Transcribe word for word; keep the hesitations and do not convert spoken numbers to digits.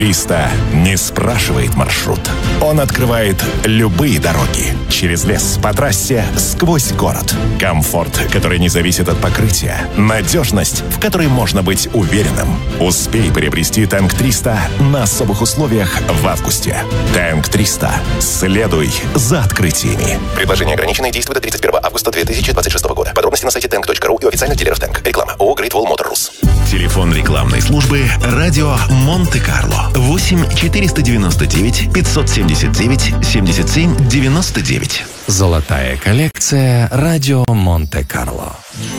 Триста не спрашивает маршрут. Он открывает любые дороги. Через лес, по трассе, сквозь город. Комфорт, который не зависит от покрытия. Надежность, в которой можно быть уверенным. Успей приобрести Тэнк триста на особых условиях в августе. Тэнк триста. Следуй за открытиями. Предложение ограниченное, действует до тридцать первого августа две тысячи двадцать шестого года. Подробности на сайте тэнк точка ру и у официальных дилеров Тэнк. Реклама. ООО Great Wall Motors. Телефон рекламной службы «Радио Монте-Карло». восемь четыреста девяносто девять пятьсот семьдесят девять семьдесят семь девяносто девять. Золотая коллекция «Радио Монте-Карло».